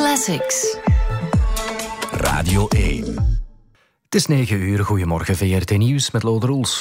Classics. Radio 1. Het is 9 uur. Goedemorgen, VRT Nieuws met Lode Roels.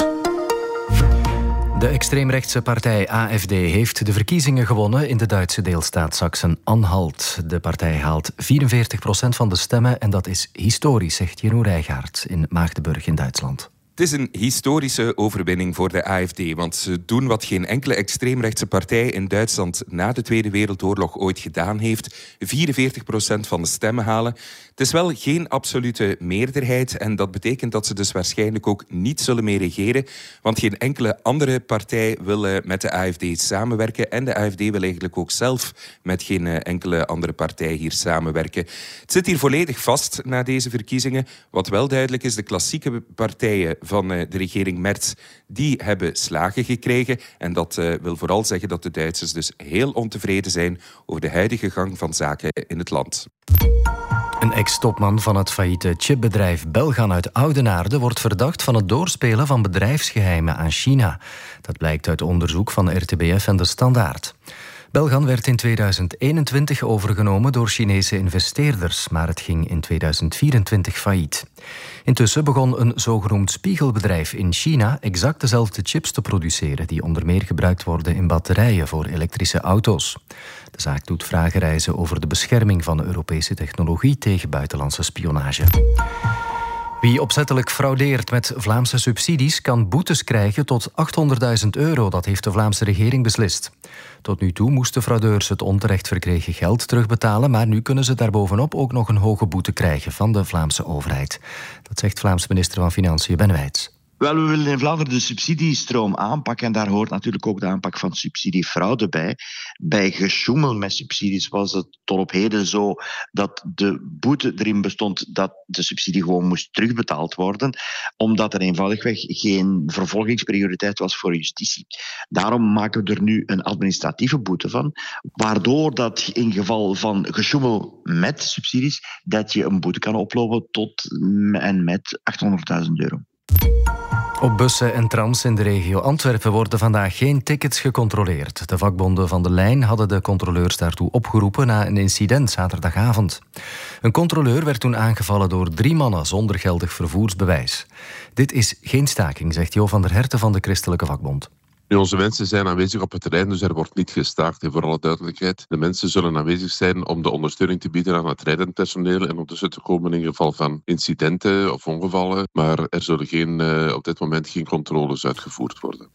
De extreemrechtse partij AfD heeft de verkiezingen gewonnen in de Duitse deelstaat Sachsen-Anhalt. De partij haalt 44% van de stemmen en dat is historisch, zegt Jeroen Rijgaard in Maagdenburg in Duitsland. Het is een historische overwinning voor de AfD, want ze doen wat geen enkele extreemrechtse partij in Duitsland na de Tweede Wereldoorlog ooit gedaan heeft. 44% van de stemmen halen. Het is wel geen absolute meerderheid en dat betekent dat ze dus waarschijnlijk ook niet zullen mee regeren, want geen enkele andere partij wil met de AfD samenwerken en de AfD wil eigenlijk ook zelf met geen enkele andere partij hier samenwerken. Het zit hier volledig vast na deze verkiezingen. Wat wel duidelijk is, de klassieke partijen van de regering Merz, die hebben slagen gekregen. En dat wil vooral zeggen dat de Duitsers dus heel ontevreden zijn over de huidige gang van zaken in het land. Een ex-topman van het failliete chipbedrijf Belgan uit Oudenaarde wordt verdacht van het doorspelen van bedrijfsgeheimen aan China. Dat blijkt uit onderzoek van RTBF en De Standaard. Belgan werd in 2021 overgenomen door Chinese investeerders, maar het ging in 2024 failliet. Intussen begon een zogenoemd spiegelbedrijf in China exact dezelfde chips te produceren die onder meer gebruikt worden in batterijen voor elektrische auto's. De zaak doet vragen rijzen over de bescherming van de Europese technologie tegen buitenlandse spionage. Wie opzettelijk fraudeert met Vlaamse subsidies kan boetes krijgen tot €800.000, dat heeft de Vlaamse regering beslist. Tot nu toe moesten fraudeurs het onterecht verkregen geld terugbetalen, maar nu kunnen ze daarbovenop ook nog een hoge boete krijgen van de Vlaamse overheid. Dat zegt Vlaams minister van Financiën Ben Wijts. Wel, we willen in Vlaanderen de subsidiestroom aanpakken en daar hoort natuurlijk ook de aanpak van subsidiefraude bij. Bij gesjoemel met subsidies was het tot op heden zo dat de boete erin bestond dat de subsidie gewoon moest terugbetaald worden, omdat er eenvoudigweg geen vervolgingsprioriteit was voor justitie. Daarom maken we er nu een administratieve boete van, waardoor dat in geval van gesjoemel met subsidies, dat je een boete kan oplopen tot en met €800.000. Op bussen en trams in de regio Antwerpen worden vandaag geen tickets gecontroleerd. De vakbonden van de lijn hadden de controleurs daartoe opgeroepen na een incident zaterdagavond. Een controleur werd toen aangevallen door 3 mannen zonder geldig vervoersbewijs. Dit is geen staking, zegt Jo van der Herten van de Christelijke Vakbond. Onze mensen zijn aanwezig op het terrein, dus er wordt niet gestaakt. En voor alle duidelijkheid, de mensen zullen aanwezig zijn om de ondersteuning te bieden aan het rijdend personeel en ondertussen te komen in geval van incidenten of ongevallen. Maar er zullen op dit moment geen controles uitgevoerd worden.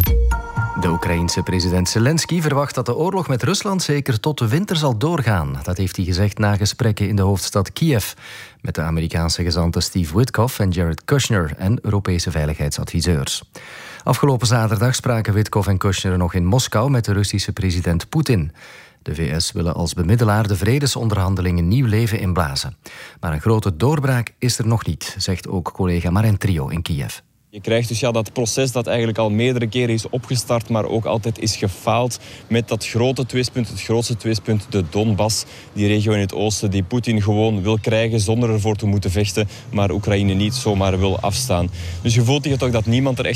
De Oekraïense president Zelensky verwacht dat de oorlog met Rusland zeker tot de winter zal doorgaan. Dat heeft hij gezegd na gesprekken in de hoofdstad Kiev met de Amerikaanse gezanten Steve Witkoff en Jared Kushner en Europese veiligheidsadviseurs. Afgelopen zaterdag spraken Witkoff en Kushner nog in Moskou met de Russische president Poetin. De VS willen als bemiddelaar de vredesonderhandelingen nieuw leven inblazen. Maar een grote doorbraak is er nog niet, zegt ook collega Maren Trio in Kiev. Je krijgt dus dat proces dat eigenlijk al meerdere keren is opgestart, maar ook altijd is gefaald met dat grote twistpunt, het grootste twistpunt, de Donbass, die regio in het oosten die Poetin gewoon wil krijgen zonder ervoor te moeten vechten, maar Oekraïne niet zomaar wil afstaan. Dus je voelt hier toch dat niemand er echt